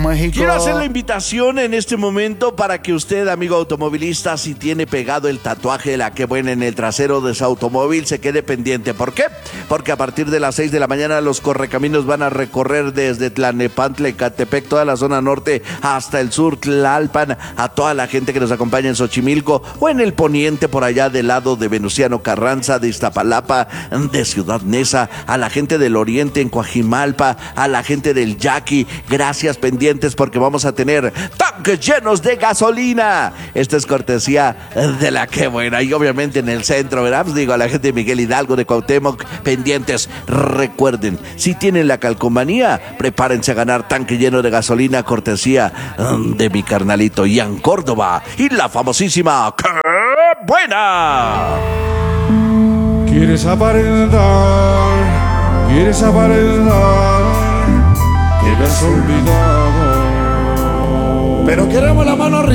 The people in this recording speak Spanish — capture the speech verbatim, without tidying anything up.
México. Quiero hacer la invitación en este momento para que usted, amigo automovilista, si tiene pegado el tatuaje de la que buena en el trasero de su automóvil, se quede pendiente. ¿Por qué? Porque a partir de las seis de la mañana los correcaminos van a recorrer desde Tlalnepantla, Ecatepec, toda la zona norte hasta el sur, Tlalpan, a toda la gente que nos acompaña en Xochimilco o en el poniente por allá del lado de Venustiano Carranza, de Iztapalapa, de Ciudad Neza, a la gente del oriente en Coajimalpa, a la gente del Yaqui. Gracias, pendientes, porque vamos a tener tanques llenos de gasolina. Esta es cortesía de la que buena. Y obviamente en el centro, ¿verdad? Pues digo, a la gente de Miguel Hidalgo, de Cuauhtémoc, pendientes. Recuerden, si tienen la calcomanía, prepárense a ganar tanque lleno de gasolina, cortesía de mi carnalito Ian Córdoba y la famosísima ¡Qué buena! Quieres aparentar, quieres aparentar que me has olvidado, Pero queremos la mano arriba.